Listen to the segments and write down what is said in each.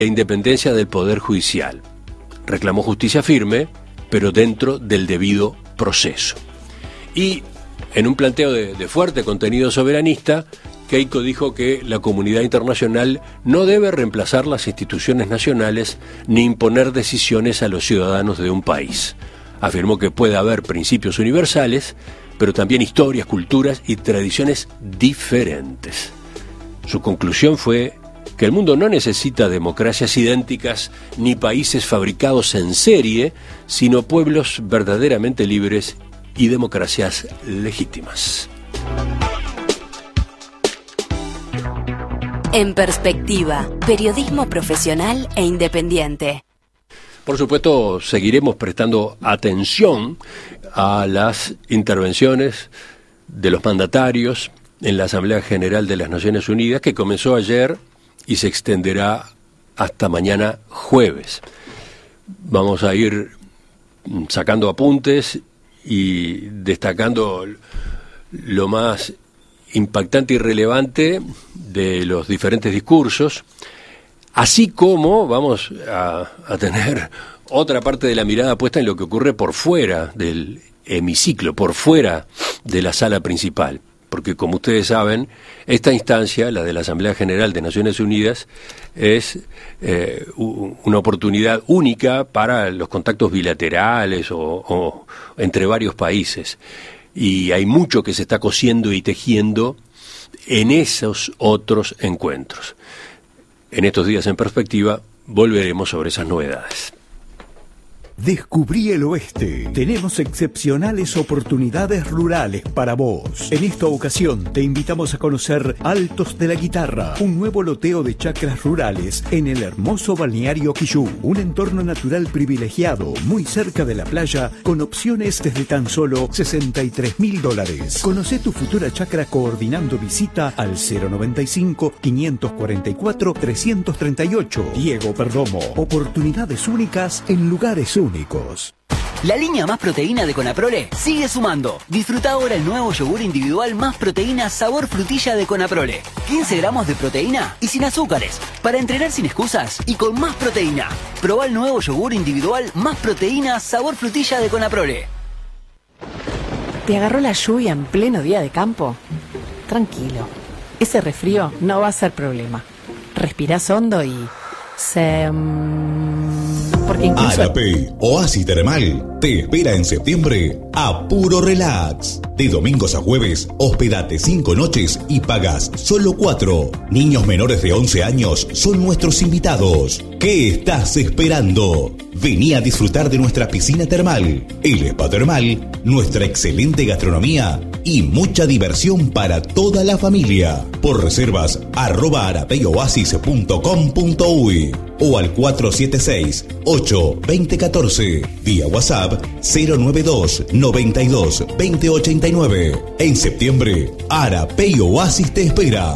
e independencia del Poder Judicial. Reclamó justicia firme, pero dentro del debido proceso. Y en un planteo de fuerte contenido soberanista, Keiko dijo que la comunidad internacional no debe reemplazar las instituciones nacionales ni imponer decisiones a los ciudadanos de un país. Afirmó que puede haber principios universales, pero también historias, culturas y tradiciones diferentes. Su conclusión fue que el mundo no necesita democracias idénticas ni países fabricados en serie, sino pueblos verdaderamente libres y democracias legítimas. En Perspectiva, periodismo profesional e independiente. Por supuesto, seguiremos prestando atención a las intervenciones de los mandatarios en la Asamblea General de las Naciones Unidas, que comenzó ayer y se extenderá hasta mañana jueves. Vamos a ir sacando apuntes y destacando lo más impactante y relevante de los diferentes discursos, así como vamos a tener otra parte de la mirada puesta en lo que ocurre por fuera del hemiciclo, por fuera de la sala principal, porque como ustedes saben, esta instancia, la de la Asamblea General de Naciones Unidas, es una oportunidad única para los contactos bilaterales o entre varios países. Y hay mucho que se está cosiendo y tejiendo en esos otros encuentros. En estos días en Perspectiva volveremos sobre esas novedades. Descubrí el oeste. Tenemos excepcionales oportunidades rurales para vos. En esta ocasión te invitamos a conocer Altos de la Guitarra, un nuevo loteo de chacras rurales en el hermoso balneario Quillú, un entorno natural privilegiado, muy cerca de la playa, con opciones desde tan solo $63.000. Conocé tu futura chacra coordinando visita al 095-544-338. Diego Perdomo. Oportunidades únicas en lugares únicos. La línea Más Proteína de Conaprole sigue sumando. Disfruta ahora el nuevo yogur individual Más Proteína sabor frutilla de Conaprole. 15 gramos de proteína y sin azúcares, para entrenar sin excusas y con más proteína. Probá el nuevo yogur individual Más Proteína sabor frutilla de Conaprole. ¿Te agarró la lluvia en pleno día de campo? Tranquilo, ese resfrío no va a ser problema. Respirás hondo y... Porque incluso... Arapey, Oasis Termal, te espera en septiembre a puro relax. De domingos a jueves, hospedate 5 noches y pagas solo 4. Niños menores de 11 años son nuestros invitados. ¿Qué estás esperando? Vení a disfrutar de nuestra piscina termal, el spa termal, nuestra excelente gastronomía y mucha diversión para toda la familia. Por reservas, @arapeyoasis.com.uy o al 476-8-2014. Vía WhatsApp 092-92-2089. En septiembre, Arapey Oasis te espera.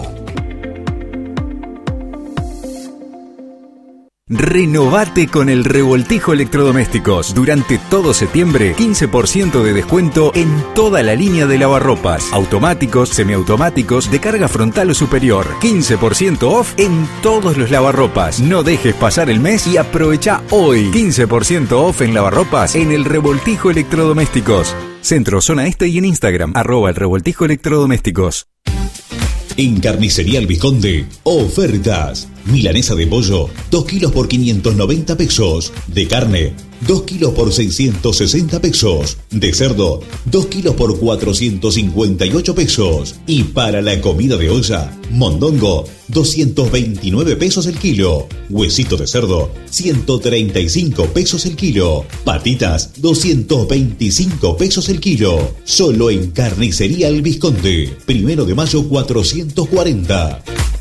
Renovate con el Revoltijo Electrodomésticos. Durante todo septiembre, 15% de descuento en toda la línea de lavarropas. Automáticos, semiautomáticos, de carga frontal o superior. 15% off en todos los lavarropas. No dejes pasar el mes y aprovecha hoy. 15% off en lavarropas en el Revoltijo Electrodomésticos. Centro, zona este y en Instagram, @el Revoltijo Electrodomésticos. En Carnicería El Vizconde, ofertas. Milanesa de pollo, 2 kilos por 590 pesos. De carne, 2 kilos por 660 pesos. De cerdo, 2 kilos por 458 pesos. Y para la comida de olla, mondongo, 229 pesos el kilo. Huesito de cerdo, 135 pesos el kilo. Patitas, 225 pesos el kilo. Solo en Carnicería El Vizconde. 1 de mayo 440.